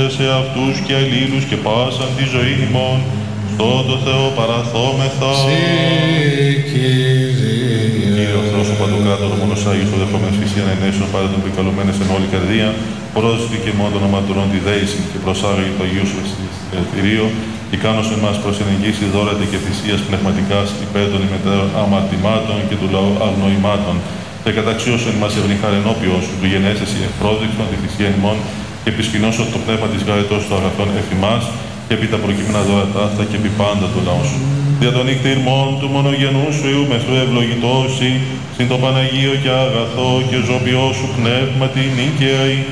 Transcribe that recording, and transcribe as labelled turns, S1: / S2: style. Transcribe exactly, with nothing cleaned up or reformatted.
S1: σε αυτούς και αλλήλους και πάσαν τη ζωή ημών, στο το Θεό παραθόμεθα. Κύριε ο Θεός, ο Παντοκράτορ, ο μόνος Άγιος, ο δεχόμενος φυσίαν ενέσεων, πάρε τον πρικαλωμένες εν όλη καρδία, πρόσδει και μόνο των οματωρών τη δέηση και προσάγει το Αγίου σου ελευθερίο, και κάνω σε εμάς προς ενεγγύση δώρατε και θυσίας πνευματικάς υπέρ των ημετέρων αμαρτημάτων και του λαού αγνοημάτων, και καταξίωσον μας ευνηχάρ ενώπιον σου, του γενέσαι ευπρόδειξον τη θυσία ημών, και επισκηνώσον το πνεύμα της γαρετός του αγαθών εφημάς, και επί τα προκείμενα δώρατα αυτά και επί πάντα του λαού σου. Δια τον νυχτήρμον του μονογενού σου εούμεθου ευλογητώσει, συν το Παναγίο και αγαθό και ζωπιό σου πνεύματι νίκαιη,